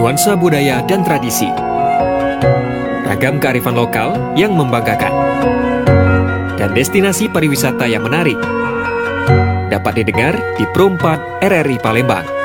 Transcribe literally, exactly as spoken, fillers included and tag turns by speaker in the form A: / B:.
A: nuansa budaya dan tradisi, ragam kearifan lokal yang membanggakan, dan destinasi pariwisata yang menarik dapat didengar di Pro empat R R I Palembang.